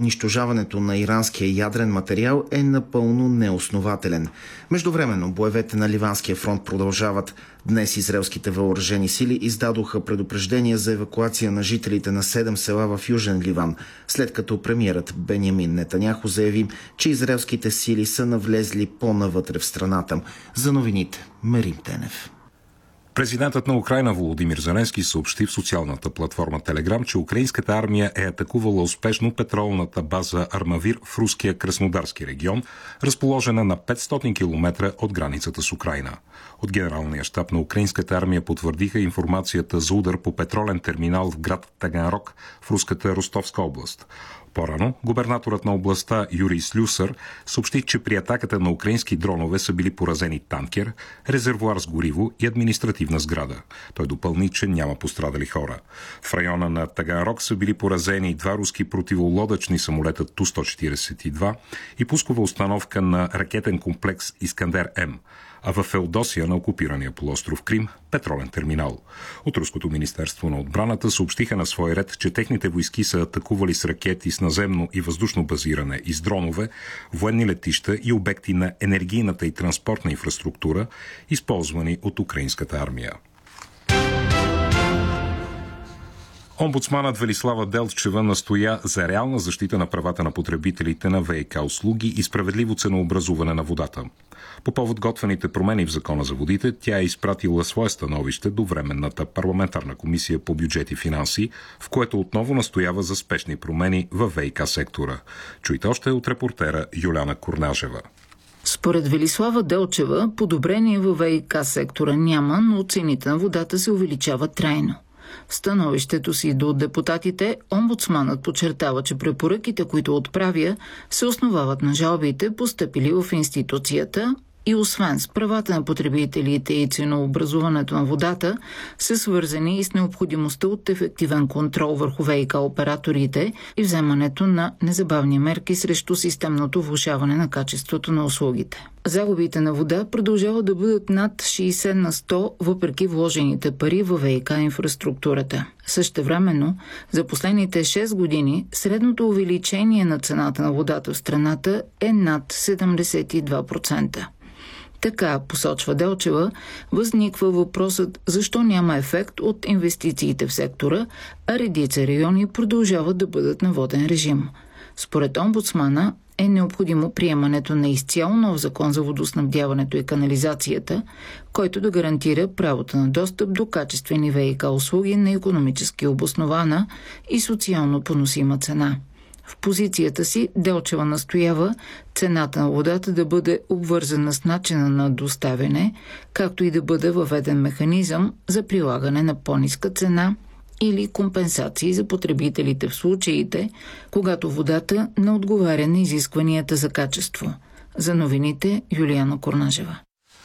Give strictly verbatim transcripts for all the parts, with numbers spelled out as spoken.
унищожаването на иранския ядрен материал е напълно неоснователен. Междувременно боевете на Ливанския фронт продължават. Днес израелските въоръжени сили издадоха предупреждения за евакуация на жителите на седем села в Южен Ливан, след като премиерът Бенямин Нетаняху заяви, че израелските сили са навлезли по-навътре в страната. За новините Мерим Тенев. Президентът на Украйна Володимир Зеленски съобщи в социалната платформа Телеграм, че украинската армия е атакувала успешно петролната база Армавир в руския Краснодарски регион, разположена на петстотин километра от границата с Украйна. От генералния щаб на украинската армия потвърдиха информацията за удар по петролен терминал в град Таганрог в руската Ростовска област. По-рано губернаторът на областта Юрий Слюсър съобщи, че при атаката на украински дронове са били поразени танкер, резервоар с гориво и административна сграда. Той допълни, че няма пострадали хора. В района на Таганрог са били поразени два руски противолодъчни самолета Ту сто четиридесет и два и пускова установка на ракетен комплекс Искандер-М, а в Феодосия на окупирания полуостров Крим петролен терминал. От Руското министерство на отбраната съобщиха на свой ред, че техните войски са атакували с ракети с наземно и въздушно базиране и с дронове, военни летища и обекти на енергийната и транспортна инфраструктура, използвани от украинската армия. Омбудсманът Велислава Делчева настоя за реална защита на правата на потребителите на ВиК услуги и справедливо ценообразуване на водата. По повод готвените промени в Закона за водите, тя е изпратила свое становище до Временната парламентарна комисия по бюджет и финанси, в което отново настоява за спешни промени в ВиК сектора. Чуйте още от репортера Юлиана Курнажева. Според Велислава Делчева, подобрение във ВиК сектора няма, но цените на водата се увеличават трайно. В становището си до депутатите, омбудсманът подчертава, че препоръките, които отправя, се основават на жалбите, постъпили в институцията и освен с правата на потребителите и ценообразуването на водата, са свързани и с необходимостта от ефективен контрол върху ВиК операторите и вземането на незабавни мерки срещу системното влошаване на качеството на услугите. Загубите на вода продължават да бъдат над шейсет на сто, въпреки вложените пари във ВиК инфраструктурата. Същевременно, за последните шест години средното увеличение на цената на водата в страната е над седемдесет и два процента. Така, посочва Делчева, възниква въпросът защо няма ефект от инвестициите в сектора, а редица райони продължават да бъдат на воден режим. Според омбудсмана е необходимо приемането на изцяло нов закон за водоснабдяването и канализацията, който да гарантира правото на достъп до качествени ВиК услуги на икономически обоснована и социално поносима цена. В позицията си Делчева настоява цената на водата да бъде обвързана с начина на доставяне, както и да бъде въведен механизъм за прилагане на по-ниска цена или компенсации за потребителите в случаите, когато водата не отговаря на изискванията за качество. За новините Юлиана Курнажева.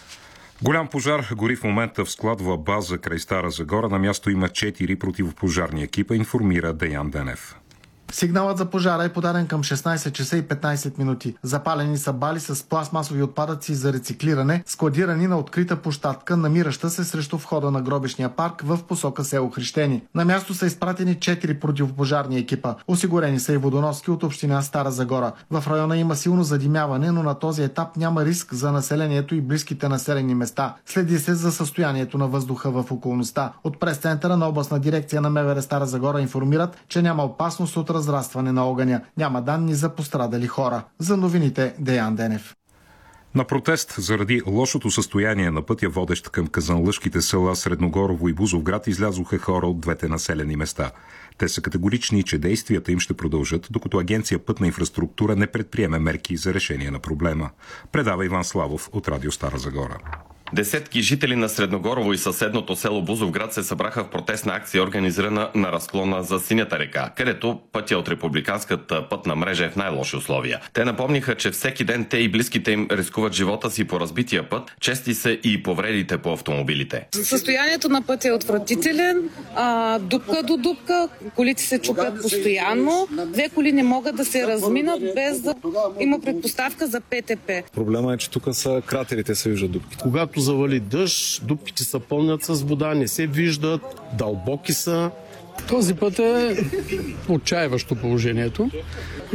Голям пожар гори в момента в складова база край Стара Загора. На място има четири противопожарни екипа, информира Деян Денев. Сигналът за пожара е подаден към шестнайсет часа и петнайсет минути. Запалени са бали с пластмасови отпадъци за рециклиране, складирани на открита площадка, намираща се срещу входа на гробищния парк в посока село Хрещени. На място са изпратени четири противопожарни екипа. Осигурени са и водоноски от община Стара Загора. В района има силно задимяване, но на този етап няма риск за населението и близките населени места. Следи се за състоянието на въздуха в околността. От прес-центъра на областна дирекция на МВР Стара Загора информират, че няма опасност от разрастване на огъня. Няма данни за пострадали хора. За новините Деян Денев. На протест заради лошото състояние на пътя, водещ към казанлъшките села Средногорово и Бузовград, излязоха хора от двете населени места. Те са категорични, че действията им ще продължат, докато Агенция Пътна инфраструктура не предприеме мерки за решение на проблема. Предава Иван Славов от Радио Стара Загора. Десетки жители на Средногорово и съседното село Бузовград се събраха в протестна акция, организирана на разклона за Синята река, където пътя от републиканската пътна мрежа е в най-лоши условия. Те напомниха, че всеки ден те и близките им рискуват живота си по разбития път, чести са и повредите по автомобилите. Състоянието на пътя е отвратителен, а, дупка до дупка, колите се чупят постоянно, две коли не могат да се разминат без да има предпоставка за ПТП. Проблема е, че тук са кратерите, се виждат дупките. Когато завали дъжд, дупките се пълнят с вода, не се виждат, дълбоки са. Този път е отчаиващо положението.